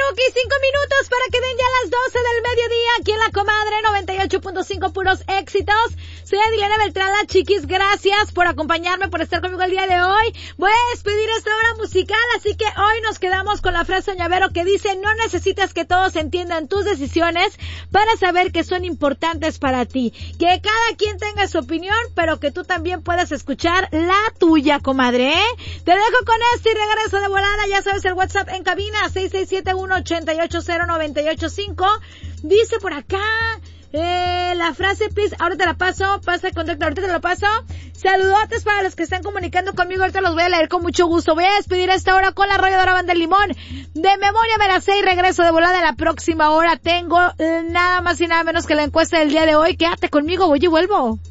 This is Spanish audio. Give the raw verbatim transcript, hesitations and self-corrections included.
Cookie, cinco minutos para que den ya las doce del mediodía aquí en La Comadre noventa y ocho punto cinco, puros éxitos. Soy Adriana Beltrán, la chiquis, gracias por acompañarme, por estar conmigo el día de hoy. Voy a despedir esta hora musical, así que hoy nos quedamos con la frase Ñavero que dice: no necesitas que todos entiendan tus decisiones para saber que son importantes para ti. Que cada quien tenga su opinión, pero que tú también puedas escuchar la tuya, comadre, ¿eh? Te dejo con esto y regreso de volada. Ya sabes, el WhatsApp en cabina, seis seis siete uno, ocho ocho cero, nueve ocho cinco. Dice por acá, eh, la frase, please, ahora te la paso, pasa el contacto, ahorita te lo paso. Saludotes para los que están comunicando conmigo, ahorita los voy a leer con mucho gusto. Voy a despedir a esta hora con la arrolladora Banda del Limón. De memoria me la sé y regreso de volada. En la próxima hora tengo eh, nada más y nada menos que la encuesta del día de hoy. Quédate conmigo, voy y vuelvo.